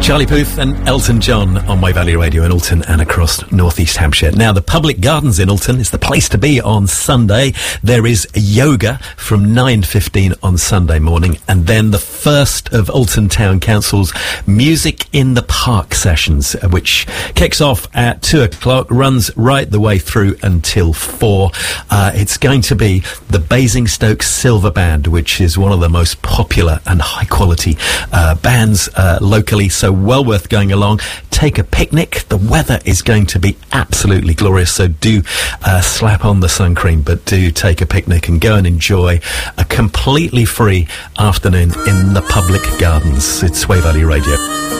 Charlie Puth and Elton John on My Valley Radio in Alton and across North East Hampshire. Now, the Public Gardens in Alton is the place to be on Sunday. There is yoga from 9:15 on Sunday morning, and then the first of Alton Town Council's Music in the Park sessions, which kicks off at 2 o'clock, runs right the way through until 4. It's going to be the Basingstoke Silver Band, which is one of the most popular and high-quality bands locally, so well worth going along. Take a picnic. The weather is going to be absolutely glorious, so do slap on the sun cream, but do take a picnic and go and enjoy a completely free afternoon in the Public Gardens. It's Sway Valley Radio.